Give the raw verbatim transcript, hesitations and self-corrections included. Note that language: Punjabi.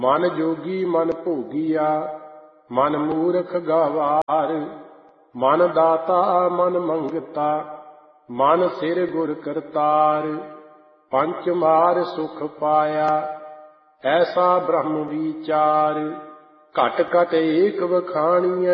ਮਨ ਜੋਗੀ ਮਨ ਭੋਗੀਆ, ਮਨ ਮੂਰਖ ਗਵਾਰ। ਮਨ ਦਾਤਾ ਮਨ ਮੰਗਤਾ, ਮਨ ਸਿਰ ਗੁਰ ਕਰਤਾਰ। ਪੰਚ ਮਾਰ ਸੁਖ ਪਾਇਆ, ਐਸਾ ਬ੍ਰਹਮ ਵਿਚਾਰ। ਘਟ ਘਟ ਏਕ ਵਖਾਣੀਐ,